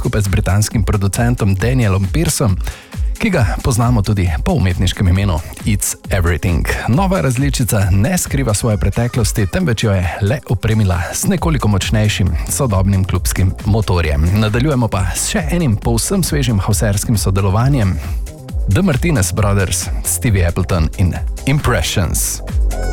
skupaj z britanskim producentom Danielom Pearsom, ki ga poznamo tudi po umetniškem imenu It's Everything. Nova različica ne skriva svoje preteklosti, temveč jo je le opremila s nekoliko močnejšim sodobnim klubskim motorjem. Nadaljujemo pa s še enim povsem svežim houseerskim sodelovanjem. The Martinez Brothers, Stevie Appleton in Impressions.